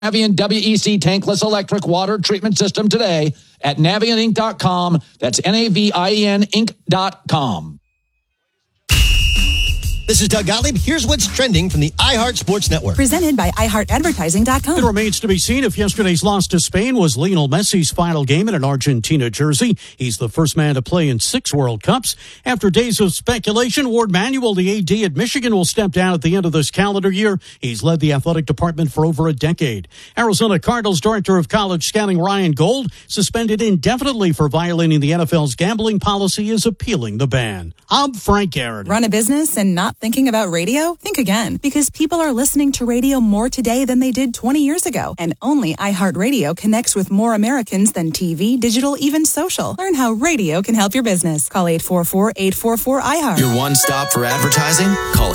Navien WEC tankless electric water treatment system today at NavientInc.com. That's NAVIEN Inc.com. This is Doug Gottlieb. Here's what's trending from the iHeart Sports Network. Presented by iHeartAdvertising.com. It remains to be seen if yesterday's loss to Spain was Lionel Messi's final game in an Argentina jersey. He's the first man to play in 6 World Cups. After days of speculation, Ward Manuel, the AD at Michigan, will step down at the end of this calendar year. He's led the athletic department for over a decade. Arizona Cardinals Director of College Scouting Ryan Gold, suspended indefinitely for violating the NFL's gambling policy, is appealing the ban. I'm Frank Aaron. Run a business and not thinking about radio? Think again, because people are listening to radio more today than they did 20 years ago. And only iHeartRadio connects with more Americans than TV, digital, even social. Learn how radio can help your business. Call 844-844-iHeart. Your one stop for advertising? Call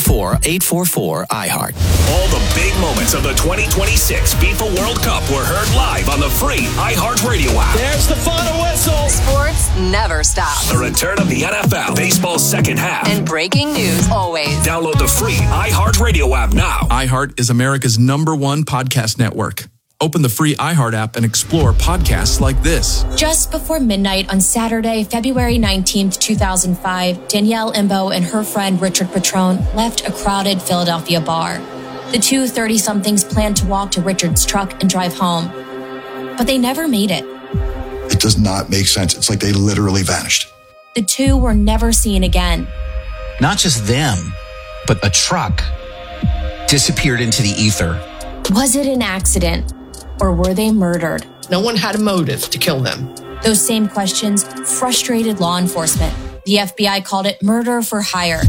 844-844-iHeart. All the big moments of the 2026 FIFA World Cup were heard live on the free iHeartRadio app. There's the final whistle. Sports never stops. The return of the NFL, baseball's second half, and breaking news always. Download the free iHeartRadio app now. iHeart is America's #1 podcast network. Open the free iHeart app and explore podcasts like this. Just before midnight on Saturday, February 19th, 2005, Danielle Imbo and her friend Richard Patrone left a crowded Philadelphia bar. The two 30-somethings planned to walk to Richard's truck and drive home, but they never made it. It does not make sense. It's like they literally vanished. The two were never seen again. Not just them, but a truck disappeared into the ether. Was it an accident, or were they murdered? No one had a motive to kill them. Those same questions frustrated law enforcement. The FBI called it murder for hire.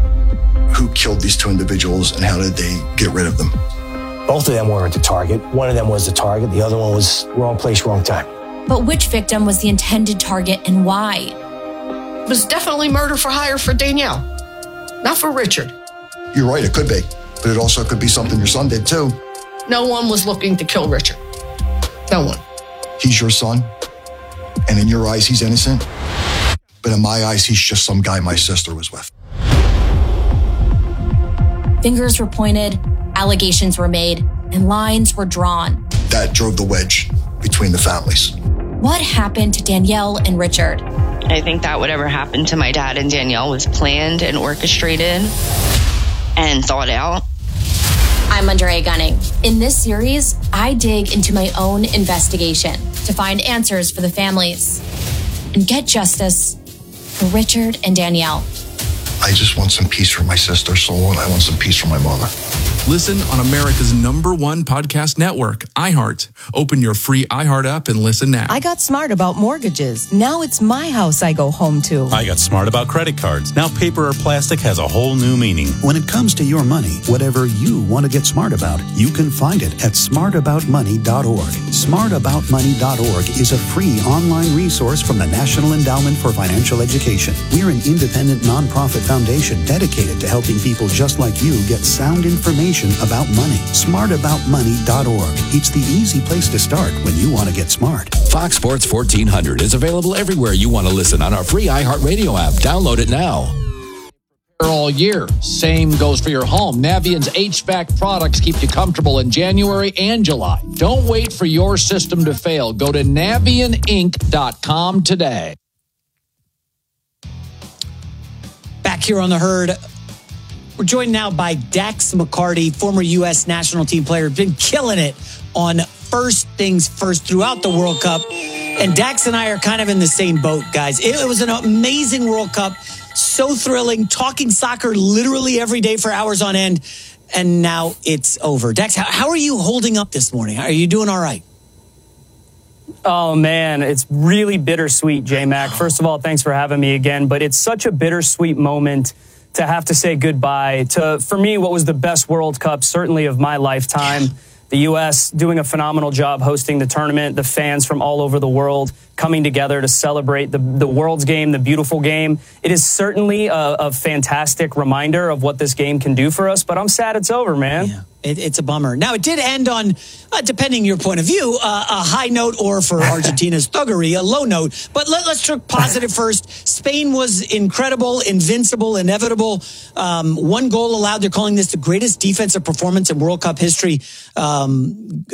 Who killed these two individuals and how did they get rid of them? Both of them weren't the target. One of them was the target. The other one was wrong place, wrong time. But which victim was the intended target and why? It was definitely murder for hire for Danielle, not for Richard. You're right, it could be. But it also could be something your son did too. No one was looking to kill Richard. No one. He's your son, and in your eyes, he's innocent. But in my eyes, he's just some guy my sister was with. Fingers were pointed, allegations were made, and lines were drawn. That drove the wedge between the families. What happened to Danielle and Richard? I think that whatever happened to my dad and Danielle was planned and orchestrated and thought out. I'm Andrea Gunning. In this series, I dig into my own investigation to find answers for the families and get justice for Richard and Danielle. I just want some peace for my sister's soul, and I want some peace for my mother. Listen on America's #1 podcast network, iHeart. Open your free iHeart app and listen now. I got smart about mortgages. Now it's my house I go home to. I got smart about credit cards. Now paper or plastic has a whole new meaning. When it comes to your money, whatever you want to get smart about, you can find it at smartaboutmoney.org. Smartaboutmoney.org is a free online resource from the National Endowment for Financial Education. We're an independent nonprofit foundation dedicated to helping people just like you get sound information about money. Smartaboutmoney.org. It's the easy place to start when you want to get smart. Fox Sports 1400 is available everywhere you want to listen on our free iHeartRadio app. Download it now. All year. Same goes for your home. Navient's HVAC products keep you comfortable in January and July. Don't wait for your system to fail. Go to NavientInc.com today. Back here on the Herd, we're joined now by Dax McCarty, former U.S. national team player, been killing it on First Things First throughout the World Cup. And Dax and I are kind of in the same boat, guys. It was an amazing World Cup, so thrilling, talking soccer literally every day for hours on end, and now it's over. Dax, how are you holding up this morning? Are you doing all right? Oh, man, it's really bittersweet, J-Mac. First of all, thanks for having me again, but it's such a bittersweet moment to have to say goodbye to, for me, what was the best World Cup, certainly of my lifetime. The U.S. doing a phenomenal job hosting the tournament, the fans from all over the world coming together to celebrate the world's game, the beautiful game. It is certainly a fantastic reminder of what this game can do for us, but I'm sad it's over, man. It's a bummer. Now, it did end on, depending your point of view, a high note, or for Argentina's thuggery, a low note. But let's look positive first. Spain was incredible, invincible, inevitable. One goal allowed. They're calling this the greatest defensive performance in World Cup history.